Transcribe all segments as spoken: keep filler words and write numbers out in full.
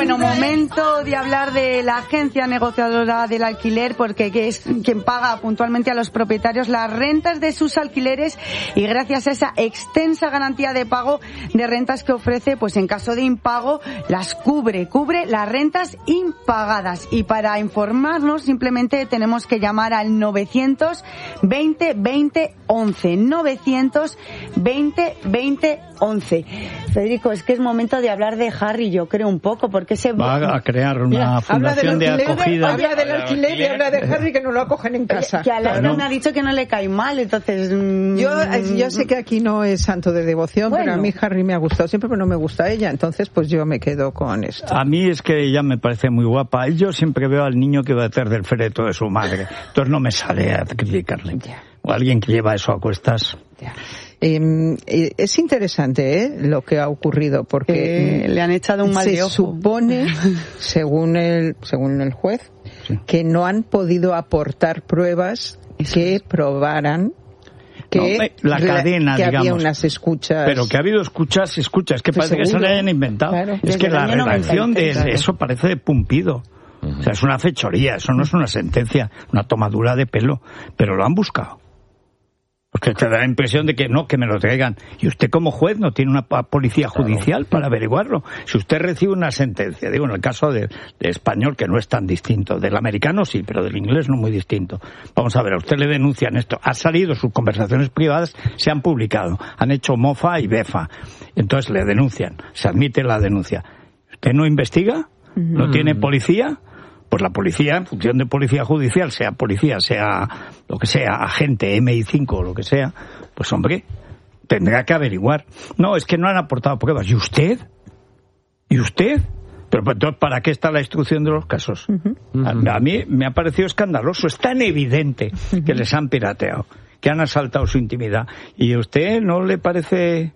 Bueno, momento de hablar de la agencia negociadora del alquiler, porque es quien paga puntualmente a los propietarios las rentas de sus alquileres y gracias a esa extensa garantía de pago de rentas que ofrece, pues en caso de impago las cubre, cubre las rentas impagadas. Y para informarnos simplemente tenemos que llamar al novecientos veinte veinte once, novecientos veinte veinte once. Federico, es que es momento de hablar de Harry, yo creo un poco, porque se va a crear una Mira, fundación de acogida. Habla del alquiler y habla de Harry que no lo acogen en casa. Oye, que a la bueno. me ha dicho que no le cae mal, entonces... Mmm... Yo, yo sé que aquí no es santo de devoción, bueno. pero a mí Harry me ha gustado siempre, pero no me gusta ella, entonces pues yo me quedo con esto. A mí es que ella me parece muy guapa. Yo siempre veo al niño que va detrás del féretro de su madre, entonces no me sale a criticarle. Ya. O alguien que lleva eso a cuestas. Ya. Eh, es interesante ¿eh? lo que ha ocurrido porque eh, le han echado un mal de ojo. Se supone, según el según el juez, sí. que no han podido aportar pruebas que probaran que, no, la cadena, que digamos, había unas escuchas. Pero que ha habido escuchas, escuchas, que parece seguro. que se le hayan inventado. Claro, es que la redacción de claro. eso parece de Pumpido. Uh-huh. O sea, es una fechoría, eso no es una sentencia, una tomadura de pelo, pero lo han buscado. Porque te da la impresión de que no, que me lo traigan. Y usted como juez no tiene una policía judicial claro. para averiguarlo. Si usted recibe una sentencia, digo, en el caso de, de español, que no es tan distinto, del americano sí, pero del inglés no muy distinto. Vamos a ver, a usted le denuncian esto. Ha salido, sus conversaciones privadas se han publicado. Han hecho mofa y befa. Entonces le denuncian, se admite la denuncia. ¿Usted no investiga? ¿No mm. tiene policía? Pues la policía, en función de policía judicial, sea policía, sea lo que sea, agente eme i cinco o lo que sea, pues hombre, tendrá que averiguar. No, es que no han aportado pruebas. ¿Y usted? ¿Y usted? Pero entonces, ¿para qué está la instrucción de los casos? Uh-huh. A, a mí me ha parecido escandaloso. Es tan evidente uh-huh. que les han pirateado, que han asaltado su intimidad. ¿Y a usted no le parece...?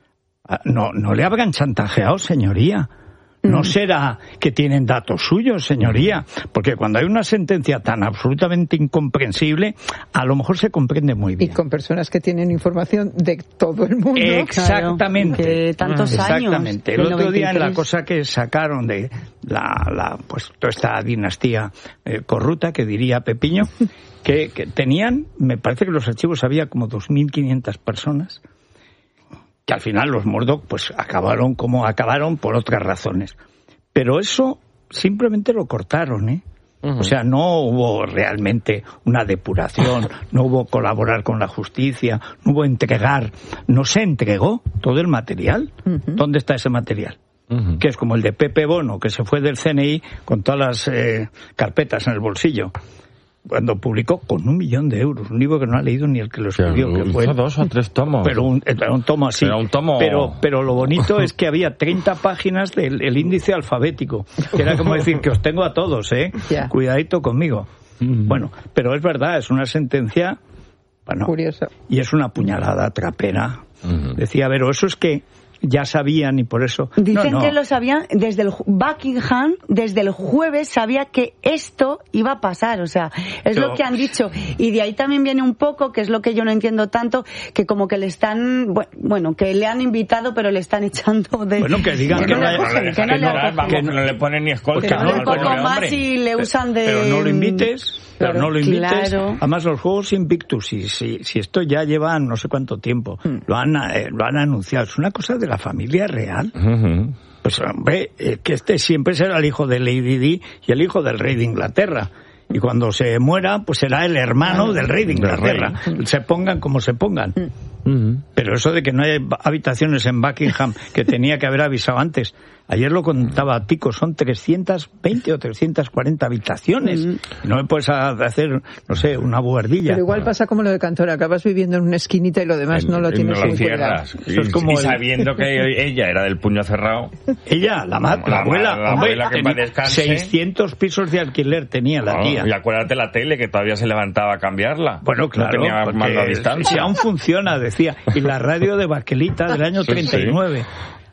No, no le habrán chantajeado, señoría. No será que tienen datos suyos, señoría, porque cuando hay una sentencia tan absolutamente incomprensible, a lo mejor se comprende muy bien. Y con personas que tienen información de todo el mundo. Exactamente. Claro, de tantos Exactamente. años. El otro día en la cosa que sacaron de la, la pues toda esta dinastía eh, corrupta, que diría Pepiño, que, que tenían, me parece que los archivos había como dos mil quinientas personas, que al final los Murdoch pues acabaron como acabaron por otras razones. Pero eso simplemente lo cortaron, ¿eh? Uh-huh. O sea, no hubo realmente una depuración, no hubo colaborar con la justicia, no hubo entregar, no se entregó todo el material. Uh-huh. ¿Dónde está ese material? Uh-huh. Que es como el de Pepe Bono, que se fue del ce ene i con todas las eh, carpetas en el bolsillo. Cuando publicó con un millón de euros, un libro que no ha leído ni el que lo escribió, que fue dos o tres tomos. Pero un, un tomo así. Pero un tomo. Pero, pero lo bonito es que había treinta páginas del el índice alfabético, que era como decir que os tengo a todos, eh. Yeah. Cuidadito conmigo. Mm. Bueno, pero es verdad, es una sentencia, bueno, curiosa. Y es una puñalada trapera. Mm. Decía, pero eso es que ya sabían y por eso... Dicen no, no. que lo sabían desde el Buckingham, desde el jueves sabía que esto iba a pasar, o sea, es pero... lo que han dicho. Y de ahí también viene un poco, que es lo que yo no entiendo tanto, que como que le están, bueno, que le han invitado pero le están echando de... Bueno, que digan que, que, no, le cogen, que, no, le vamos, que no le ponen ni escolta. Que no, no, un poco más y le usan de... Pero no lo invites... Pero claro, no lo invites. Claro. Además, los Juegos Invictus, si, si, si esto ya lleva no sé cuánto tiempo, hmm. lo han eh, lo han anunciado. Es una cosa de la familia real. Uh-huh. Pues, hombre, eh, que este siempre será el hijo de Lady Di y el hijo del rey de Inglaterra. Y cuando se muera, pues será el hermano del rey de Inglaterra. Se pongan como se pongan. Uh-huh. Pero eso de que no hay habitaciones en Buckingham, que tenía que haber avisado antes. Ayer lo contaba Tico, son trescientas veinte o trescientas cuarenta habitaciones. Uh-huh. No me puedes hacer, no sé, una buhardilla. Pero igual pasa como lo de Cantor, acabas viviendo en una esquinita y lo demás el, no lo tienes no lo cierras. Y, es como y el... sabiendo que ella era del puño cerrado. Ella, la, ma- la, la abuela, la hombre, abuela que tenía seiscientos pisos de alquiler tenía la tía. No, y acuérdate la tele, que todavía se levantaba a cambiarla. Bueno, claro, no tenía mando a distancia. Si aún funciona, decía. Y la radio de Baquelita del año treinta y nueve.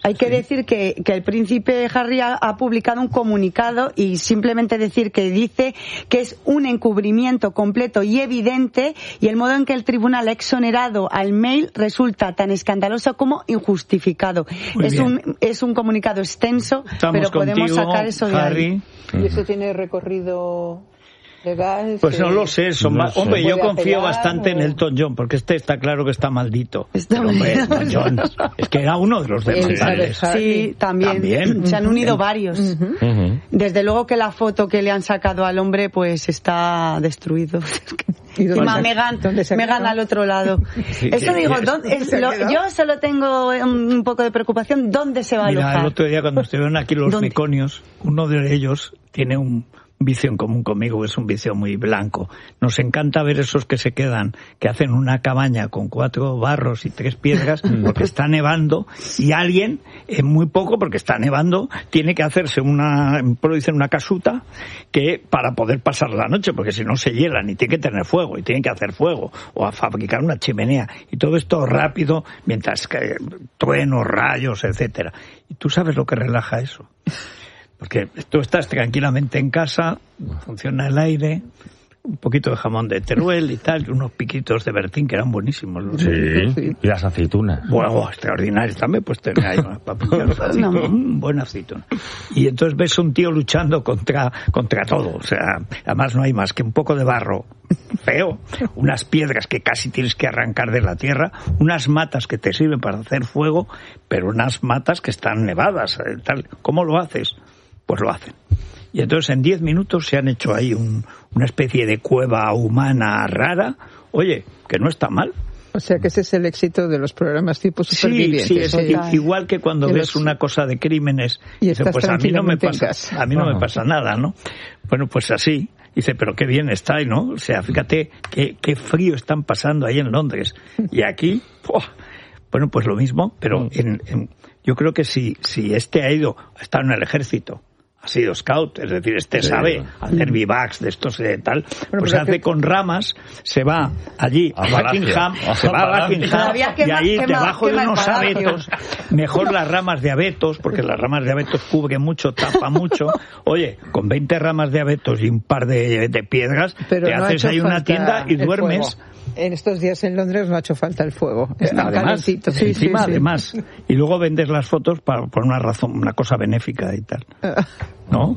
Hay que sí. decir que, que el príncipe Harry ha, ha publicado un comunicado y simplemente decir que dice que es un encubrimiento completo y evidente y el modo en que el tribunal ha exonerado al mail resulta tan escandaloso como injustificado. Es un, es un comunicado extenso, Estamos pero podemos contigo, sacar eso de Harry. ahí. ¿Y eso tiene recorrido legal? Pues no lo sé, son no más... sé. Hombre, yo confío apelar, bastante o... en Elton John, porque este está claro que está maldito. Está Pero, hombre, Elton John, es que era uno de los demandantes. Sí, también. también. Se han unido varios. Uh-huh. Uh-huh. Desde luego que la foto que le han sacado al hombre pues está destruido. ¿Y dónde Encima se, Megan, ¿dónde se Megan al otro lado. Sí, Eso que, digo, es, ¿dónde, es, lo, yo solo tengo un, un poco de preocupación, ¿dónde se va Mira, a alojar? el otro día cuando estuvieron aquí los ¿Dónde? meconios, uno de ellos tiene un vicio en común conmigo, es un vicio muy blanco. Nos encanta ver esos que se quedan, que hacen una cabaña con cuatro barros y tres piedras porque está nevando y alguien, en muy poco porque está nevando, tiene que hacerse una, dicen una casuta que para poder pasar la noche, porque si no se hielan y tiene que tener fuego y tienen que hacer fuego o a fabricar una chimenea y todo esto rápido mientras que truenos, rayos, etcétera. ¿Y tú sabes lo que relaja eso? Porque tú estás tranquilamente en casa, funciona el aire, un poquito de jamón de Teruel y tal, y unos piquitos de Bertín que eran buenísimos. Los sí, sí, y las aceitunas. Bueno, extraordinarios también, pues tenía ahí unas papillas, no. un buen aceituna. Y entonces ves un tío luchando contra, contra todo, o sea, además no hay más que un poco de barro feo, unas piedras que casi tienes que arrancar de la tierra, unas matas que te sirven para hacer fuego, pero unas matas que están nevadas, tal. ¿Cómo lo haces? Pues lo hacen. Y entonces en diez minutos se han hecho ahí un, una especie de cueva humana rara. Oye, que no está mal. O sea que ese es el éxito de los programas tipo Supervivientes. Sí, sí, es ¿sí? igual que cuando que ves los... una cosa de crímenes y dice, pues a mí no me pasa, a mí no me pasa nada, ¿no? Bueno, pues así. Dice, pero qué bien está ahí, ¿no? O sea, fíjate qué, qué frío están pasando ahí en Londres. Y aquí, ¡oh! Bueno, pues lo mismo, pero en, en, yo creo que si, si este ha ido, ha estado en el ejército, ha sido scout, es decir, este sí, sabe hacer bivacs de estos y de tal, bueno, pues hace que... con ramas, se va allí a, a Buckingham, se va a Buckingham y ahí debajo de unos abetos, mejor las ramas de abetos, porque las ramas de abetos cubren mucho, tapa mucho. Oye, con veinte ramas de abetos y un par de, de piedras, pero te no haces ahí una tienda y duermes. Fuego. En estos días en Londres no ha hecho falta el fuego. Está además, sí, encima, sí, sí. además. Y luego vendes las fotos para, por una razón, una cosa benéfica y tal. ¿No?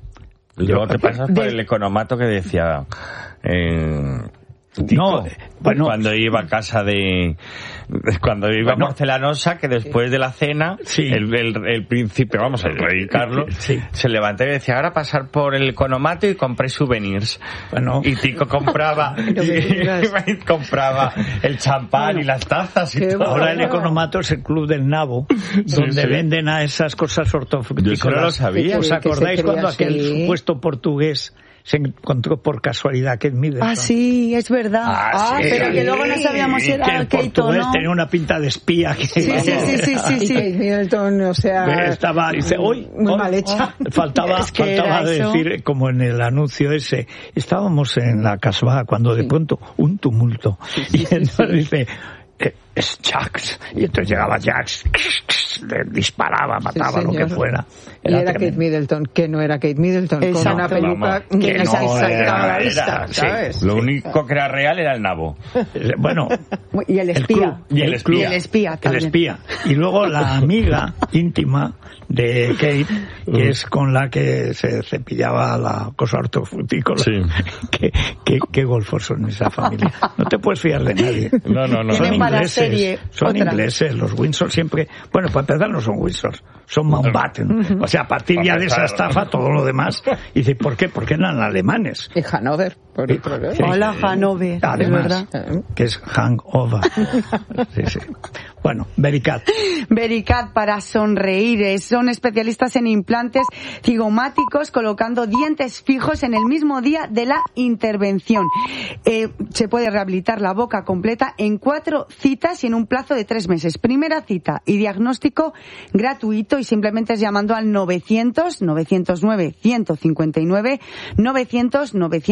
Y luego te pasas por el economato que decía... Eh, Tico, no, bueno, cuando iba a casa de... Cuando iba bueno, a Porcelanosa, que después de la cena, sí. el, el, el príncipe, vamos, el rey Carlos, sí. se levantó y decía, ahora pasar por el economato y compré souvenirs. Bueno. Y Tico compraba y, compraba el champán bueno, y las tazas y todo. Bueno. Ahora el economato es el club del nabo, donde sí, sí. venden a esas cosas ortofrutícolas. Yo no lo sabía. ¿Os acordáis cuando aquel sí. supuesto portugués se encontró por casualidad Kate Middleton? Ah, sí, es verdad. Ah, ah sí, pero sí, que luego no sabíamos si era que el Kate portugués o no. tenía una pinta de espía. Que, sí, sí, sí, sí, sí, sí. Y Kate Middleton, o sea... Estaba, dice, hoy... Muy hoy, mal hecha. Oh, faltaba es que faltaba decir, eso. Como en el anuncio ese, estábamos en la Casbah cuando de pronto un tumulto. Sí, sí, y entonces sí, sí. dice... es Jax, y entonces llegaba Jax, le disparaba, mataba, sí, lo que fuera. Era y era tremendo. Kate Middleton, que no era Kate Middleton, exacto. Con una peluca que, que no se saltaba la vista, ¿sabes? Sí. Lo único que era real era el nabo. Bueno, y el espía. El y el espía. Y el espía también. El espía. Y luego la amiga íntima de Kate, que es con la que se cepillaba la cosa hortofrutícola. Sí. ¿Qué, qué, qué golfos son esa familia? No te puedes fiar de nadie. No, no, no. Son ingleses. Serie, son otra. ingleses. Los Windsor siempre... Bueno, para empezar no son Windsor, son Mountbatten. Uh-huh. O sea, a partir ya de esa estafa, todo lo demás... Y dice, ¿por qué? Porque eran alemanes. Y Hanover, por el problema. Sí. Hola, Hanover. Además, que es hangover. Sí, sí. Bueno, Vericat. Vericat para sonreír. Son especialistas en implantes cigomáticos colocando dientes fijos en el mismo día de la intervención. Eh, se puede rehabilitar la boca completa en cuatro citas y en un plazo de tres meses. Primera cita y diagnóstico gratuito y simplemente es llamando al novecientos, novecientos nueve, ciento cincuenta y nueve, novecientos, novecientos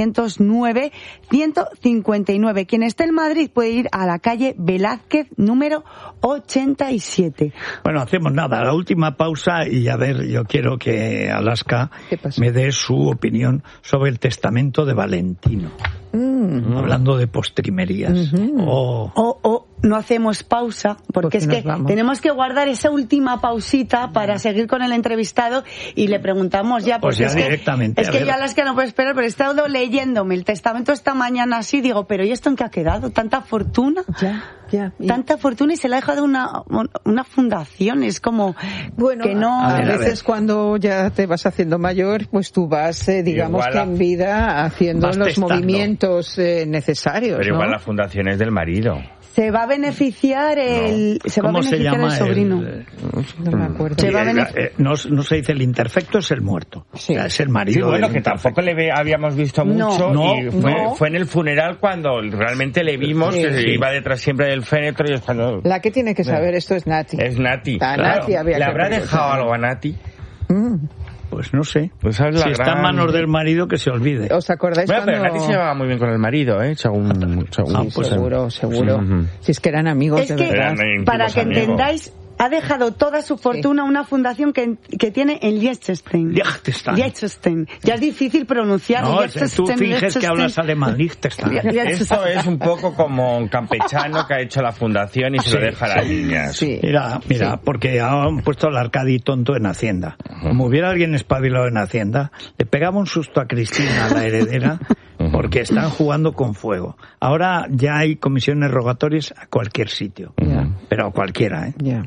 nueve, ciento cincuenta y nueve. Quien esté en Madrid puede ir a la calle Velázquez número ochenta y siete. Bueno, hacemos nada, la última pausa y a ver, yo quiero que Alaska me dé su opinión sobre el testamento de Valentino. Mm. Hablando de postrimerías. Uh-huh. O oh. oh, oh, no hacemos pausa, porque pues es que vamos. tenemos que guardar esa última pausita para uh-huh. seguir con el entrevistado y le preguntamos ya, porque pues ya es directamente. Que, es que ya las que no puedo esperar, pero he estado leyéndome el testamento esta mañana así, digo, pero ¿y esto en qué ha quedado? ¿Tanta fortuna? Ya, ya. Y... Tanta fortuna y se la ha dejado una, una fundación, es como bueno, que no... A, a veces a cuando ya te vas haciendo mayor, pues tú vas, eh, digamos igual que en vida, haciendo los testando. movimientos eh, necesarios. Pero ¿no? igual la fundación es del marido. Se va a beneficiar el, no. se va a beneficiar se el sobrino. El, no me acuerdo. Sí, se va a benefic... eh, no, no se dice el imperfecto, es el muerto. Sí. O sea, es el marido. Sí, bueno, que tampoco le ve, habíamos visto mucho. No, y fue, no. fue en el funeral cuando realmente le vimos sí, que sí. iba detrás siempre del féretro y es cuando... La que tiene que saber esto es Nati. Es Nati. A claro. Nati había ¿Le que habrá dejado algo a Nati? Mm. Pues no sé. Pues si gran... está en manos del marido, que se olvide. ¿Os acordáis bueno, cuando...? Pero Nati se llevaba muy bien con el marido, ¿eh? Según... según ah, pues seguro, seguro. Uh-huh. Si es que eran amigos, es de que, verdad. Para que amigos. entendáis, ha dejado toda su fortuna a una fundación que, que tiene en Liechtenstein. Liechtenstein. Liechtenstein. Ya es difícil pronunciar. No, tú finges que hablas alemán. Liechtenstein. Esto es un poco como un campechano que ha hecho la fundación y se sí, lo deja a las niñas. Sí. Mira, mira, sí. porque han puesto al Arcadi tonto en Hacienda. Uh-huh. Como hubiera alguien espabilado en Hacienda, le pegaba un susto a Cristina, la heredera, porque están jugando con fuego. Ahora ya hay comisiones rogatorias a cualquier sitio. Yeah. Pero a cualquiera, ¿eh? Yeah.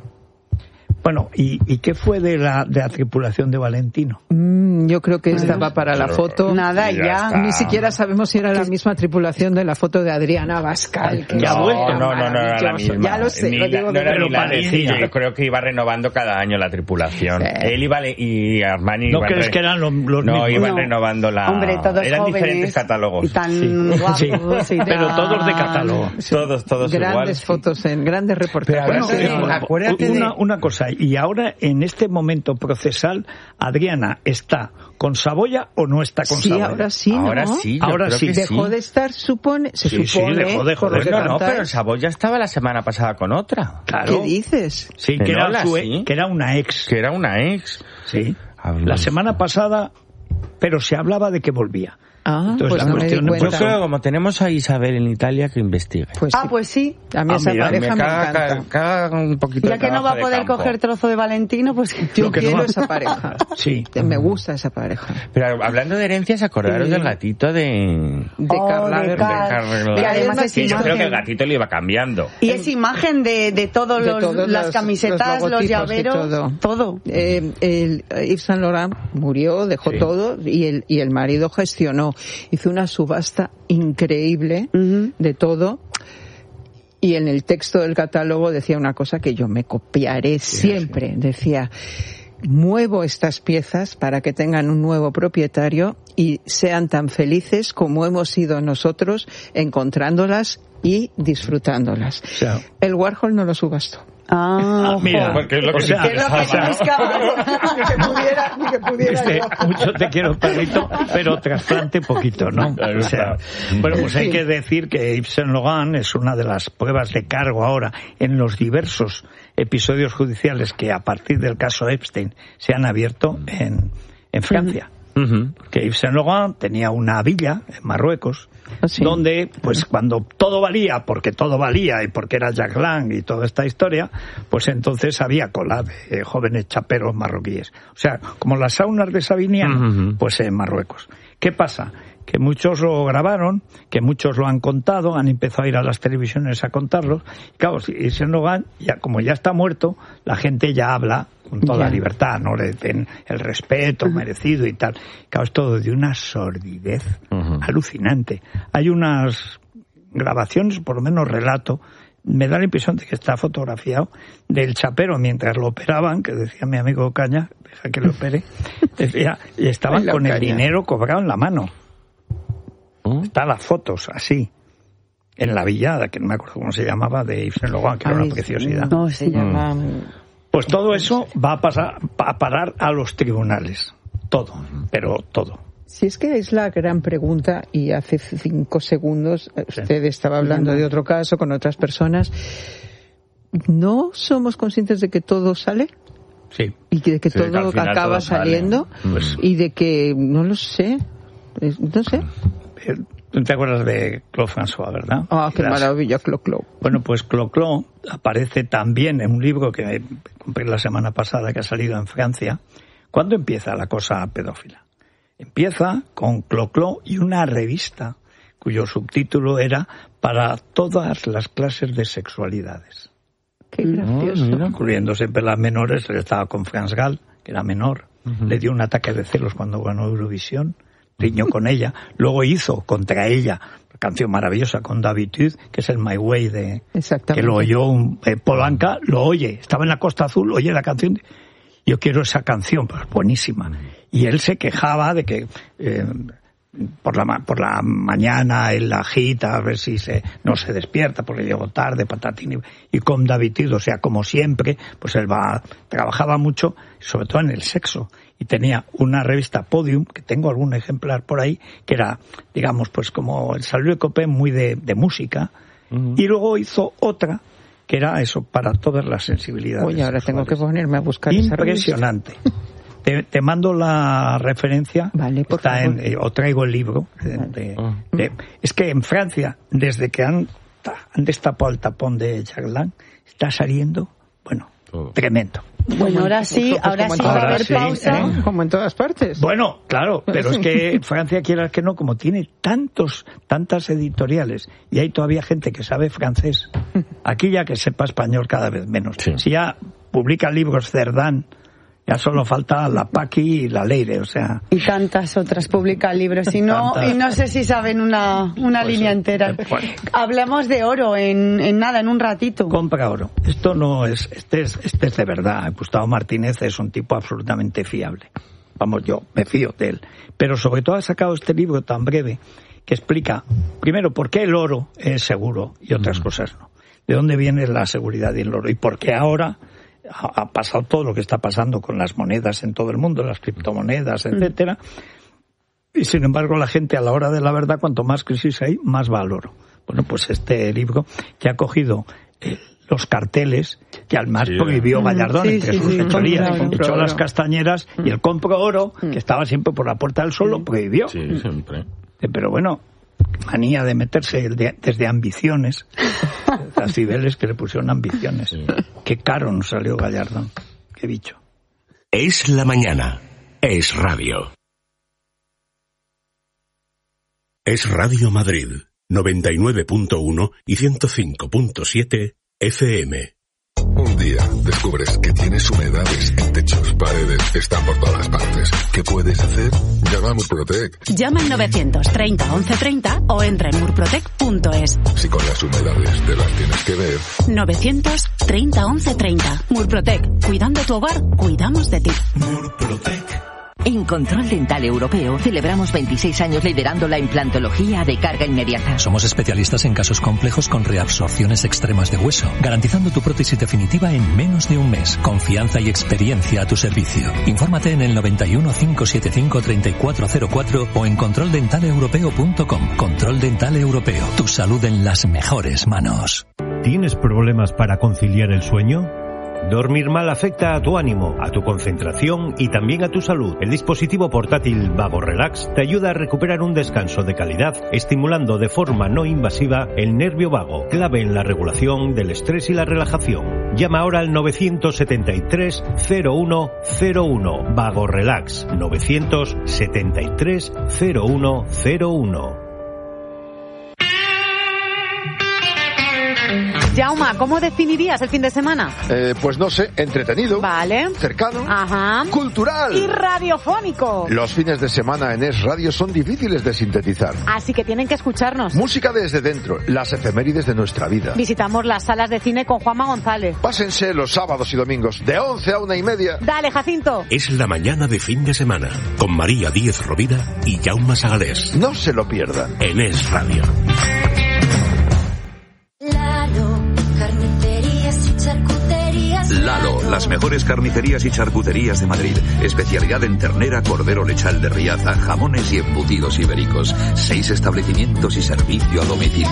Bueno, ¿y, ¿y qué fue de la, de la tripulación de Valentino? Mm, yo creo que estaba para la foto. Nada, ya. ya. Ni siquiera sabemos si era la misma tripulación de la foto de Adriana Bascal. Que ya ha vuelto. No, no, no era la misma. Ya lo sé. Ni lo la, digo no era ni la de sí, yo creo que iba renovando cada año la tripulación. Sí. Él iba y Armani ¿No iban crees re... que eran los, los No, mismos? iban no. renovando la... Hombre, todos eran jóvenes diferentes catálogos. Y tan sí. guapos. Sí. Pero todos de catálogo. Sí. Todos, todos grandes igual. Grandes fotos, en grandes reportajes. Pero bueno, sí, no, acuérdate una, de... una cosa, y ahora en este momento procesal, Adriana está con Saboya o no está con sí, Saboya. Ahora sí, ¿no? Ahora sí, ahora sí. Dejó sí. de estar, supone, se sí, supone. Sí, dejó de joder. No, no, pero Saboya estaba la semana pasada con otra. Claro. ¿Qué dices? Sí, que, no, era, su, sí. que era una ex. Que era una ex. Sí. Hablamos. La semana pasada, pero se hablaba de que volvía. Ah, entonces pues la no cuestión me di Yo creo que como tenemos a Isabel en Italia, que investigue. Pues ah, sí. pues sí. A mí ah, esa mira, pareja me, me caga, encanta. Caga, caga un poquito ya que no va a poder campo. coger trozo de Valentino, pues yo que quiero no. esa pareja. Sí. Me gusta esa pareja. Pero hablando de herencias, acordaros sí. del gatito de... De oh, Carla. De De Car... Carla. Y además es sí, yo imagen. creo que el gatito le iba cambiando. Y es imagen de, de todos de los, todos las los, camisetas, los, los llaveros, todo. todo. Eh, el, Yves Saint Laurent murió, dejó sí. todo y el, y el marido gestionó. Hizo una subasta increíble uh-huh. de todo. Y en el texto del catálogo decía una cosa que yo me copiaré sí, siempre. Sí. Decía, muevo estas piezas para que tengan un nuevo propietario y sean tan felices como hemos sido nosotros encontrándolas y disfrutándolas. Sí. El Warhol no lo subastó. Ah, mira, porque es lo que, o sea, es lo que se buscaba. Ni que pudiera, ni que pudiera este, yo. Mucho te quiero, perrito, pero trasplante poquito, ¿no? O sea, bueno, pues hay que decir que Yves Saint Laurent es una de las pruebas de cargo ahora en los diversos episodios judiciales que a partir del caso Epstein se han abierto en, en Francia. Uh-huh. Que Yves Saint Laurent tenía una villa en Marruecos, sí. donde, pues cuando todo valía, porque todo valía y porque era Jack Lang y toda esta historia, pues entonces había cola de jóvenes chaperos marroquíes. O sea, como las saunas de Sabiniano, uh-huh. pues en Marruecos. ¿Qué pasa? Que muchos lo grabaron, que muchos lo han contado, han empezado a ir a las televisiones a contarlos. Y claro, Yves Saint Laurent, ya, como ya está muerto, la gente ya habla con toda yeah. libertad, no le den el respeto uh-huh. merecido y tal. Claro, es todo de una sordidez uh-huh. alucinante. Hay unas grabaciones, por lo menos relato, me da la impresión de que está fotografiado, del chapero mientras lo operaban, que decía mi amigo Caña, deja que lo opere, decía, y estaban con el dinero cobrado en la mano. ¿Mm? Están las fotos así, en la villada, que no me acuerdo cómo se llamaba, de Yves Saint Laurent, que Ay, era una preciosidad. No, se llama... Mm. Pues todo eso va a pasar a parar a los tribunales. Todo, pero todo. Si es que es la gran pregunta, y hace cinco segundos usted sí. estaba hablando de otro caso con otras personas, ¿no somos conscientes de que todo sale? Sí. Y de que sí, todo que acaba todo saliendo, pues, y de que, no lo sé, no sé. ¿Tú te acuerdas de Claude François, verdad? Ah, qué Las... maravilla, Claude Claude. Bueno, pues Claude Claude aparece también en un libro que compré la semana pasada, que ha salido en Francia. ¿Cuándo empieza la cosa pedófila? Empieza con Claude Claude y una revista cuyo subtítulo era Para todas las clases de sexualidades. Qué gracioso. Oh, incluyendo siempre las menores. Él estaba con France Gall, que era menor. Uh-huh. Le dio un ataque de celos cuando ganó Eurovisión. Riñó con ella. Luego hizo contra ella una canción maravillosa con D'Habitude, que es el My Way, de que lo oyó un, eh, Polanca, lo oye. Estaba en la Costa Azul, oye la canción. Yo quiero esa canción, pues buenísima. Y él se quejaba de que eh, por la por la mañana él la agita a ver si se no se despierta porque llegó tarde, patatín, y con D'Habitude, o sea, como siempre, pues él va trabajaba mucho, sobre todo en el sexo. Y tenía una revista Podium, que tengo algún ejemplar por ahí, que era, digamos, pues como el Salud de Copé, muy de, de música. Uh-huh. Y luego hizo otra, que era eso, para todas las sensibilidades. Oye, ahora tengo que ponerme a buscar esa revista. Impresionante. Te, te mando la referencia. Vale, por está favor. En, eh, o traigo el libro. De, vale. de, de, es que en Francia, desde que han, han destapado el tapón de Jacques Lang, está saliendo, bueno, oh. tremendo. Bueno, ahora sí, ahora sí va a haber pausa. ¿eh? Como en todas partes. Bueno, claro, pero es que Francia, quieras que no, como tiene tantos, tantas editoriales, y hay todavía gente que sabe francés, aquí ya que sepa español cada vez menos. Sí. Si ya publica libros Cerdán, ya solo falta la Paqui y la Leire, o sea... Y tantas otras publican libros, y no, y no sé si saben una, una pues línea sí. entera. Bueno. Hablamos de oro en, en nada, en un ratito. Compra oro. Esto no es, este es, este es de verdad. Gustavo Martínez es un tipo absolutamente fiable. Vamos, yo me fío de él. Pero sobre todo ha sacado este libro tan breve que explica, primero, por qué el oro es seguro y otras mm. cosas no. De dónde viene la seguridad del oro y por qué ahora... ha pasado todo lo que está pasando con las monedas en todo el mundo, las criptomonedas, etcétera. Y sin embargo la gente a la hora de la verdad, cuanto más crisis hay, más va al oro. Bueno, pues este libro que ha cogido eh, los carteles que al más sí, prohibió Gallardón sí, entre sí, sus fechorías, sí, echó las castañeras y el compro oro, que estaba siempre por la Puerta del Sol, lo prohibió. Sí, siempre. Pero bueno, manía de meterse de, desde ambiciones, las Cibeles que le pusieron ambiciones. Sí. Qué caro nos salió Gallardón, qué bicho. Es la mañana, es radio. Es Radio Madrid, noventa y nueve punto uno y ciento cinco punto siete F M. Un día descubres que tienes humedades en techos, paredes, están por todas partes. ¿Qué puedes hacer? Llama a Murprotec. Llama al novecientos treinta once treinta o entra en murprotec punto es. Si con las humedades te las tienes que ver. novecientos treinta once treinta. Murprotec. Cuidando tu hogar, cuidamos de ti. Murprotec. En Control Dental Europeo celebramos veintiséis años liderando la implantología de carga inmediata. Somos especialistas en casos complejos con reabsorciones extremas de hueso, garantizando tu prótesis definitiva en menos de un mes. Confianza y experiencia a tu servicio. Infórmate en el noventa y uno, cinco setenta y cinco, treinta y cuatro cero cuatro o en control dental europeo punto com. Control Dental Europeo. Tu salud en las mejores manos. ¿Tienes problemas para conciliar el sueño? Dormir mal afecta a tu ánimo, a tu concentración y también a tu salud. El dispositivo portátil Vago Relax te ayuda a recuperar un descanso de calidad, estimulando de forma no invasiva el nervio vago, clave en la regulación del estrés y la relajación. Llama ahora al novecientos setenta y tres, cero uno cero uno. Vago Relax, novecientos setenta y tres, cero uno cero uno. Jauma, ¿cómo definirías el fin de semana? Eh, pues no sé, entretenido. Vale. Cercano. Ajá. Cultural. Y radiofónico. Los fines de semana en Es Radio son difíciles de sintetizar. Así que tienen que escucharnos. Música desde dentro, las efemérides de nuestra vida. Visitamos las salas de cine con Juanma González. Pásense los sábados y domingos, de once a una y media. Dale, Jacinto. Es la mañana de fin de semana, con María Díez Rovira y Jaume Sagalés. No se lo pierdan. En Es Radio. Lalo, Las mejores carnicerías y charcuterías de Madrid. Especialidad en ternera, cordero lechal de Riaza, jamones y embutidos ibéricos. Seis establecimientos y servicio a domicilio.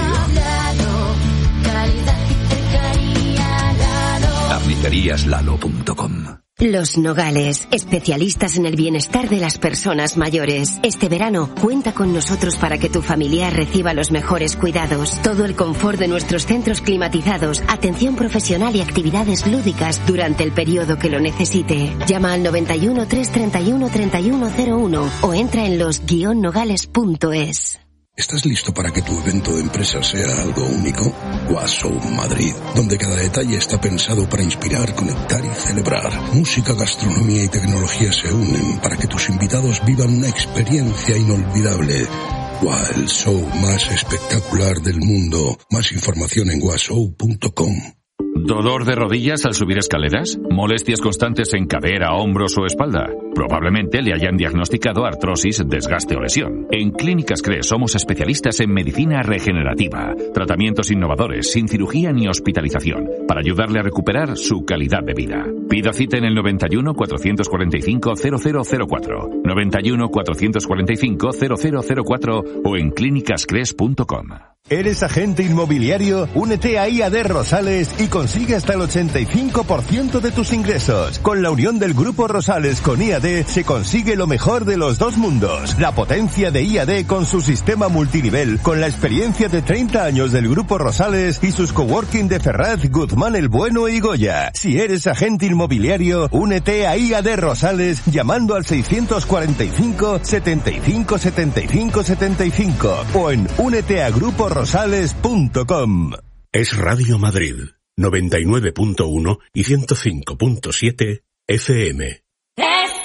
carnicerías lalo punto com. Los Nogales, especialistas en el bienestar de las personas mayores. Este verano, cuenta con nosotros para que tu familiar reciba los mejores cuidados. Todo el confort de nuestros centros climatizados, atención profesional y actividades lúdicas durante el periodo que lo necesite. Llama al noventa y uno, trescientos treinta y uno, treinta y uno cero uno o entra en los guion nogales punto es. ¿Estás listo para que tu evento de empresa sea algo único? Washow Madrid, donde cada detalle está pensado para inspirar, conectar y celebrar. Música, gastronomía y tecnología se unen para que tus invitados vivan una experiencia inolvidable. Wow, el show más espectacular del mundo. Más información en washow punto com. ¿Dolor de rodillas al subir escaleras? ¿Molestias constantes en cadera, hombros o espalda? Probablemente le hayan diagnosticado artrosis, desgaste o lesión. En Clínicas Cres somos especialistas en medicina regenerativa, tratamientos innovadores, sin cirugía ni hospitalización, para ayudarle a recuperar su calidad de vida. Pida cita en el noventa y uno, cuatrocientos cuarenta y cinco, cero cero cero cuatro, noventa y uno, cuatrocientos cuarenta y cinco, cero cero cero cuatro o en clínicas cres punto com. ¿Eres agente inmobiliario? Únete a I A D Rosales y consigue hasta el ochenta y cinco por ciento de tus ingresos. Con la unión del Grupo Rosales con I A D se consigue lo mejor de los dos mundos. La potencia de I A D con su sistema multinivel, con la experiencia de treinta años del Grupo Rosales y sus coworking de Ferraz, Guzmán el Bueno y Goya. Si eres agente inmobiliario, únete a I A D Rosales llamando al seiscientos cuarenta y cinco, setenta y cinco, setenta y cinco, setenta y cinco o en únete a grupo rosales punto com. Es Radio Madrid, noventa y nueve punto uno y ciento cinco punto siete F M.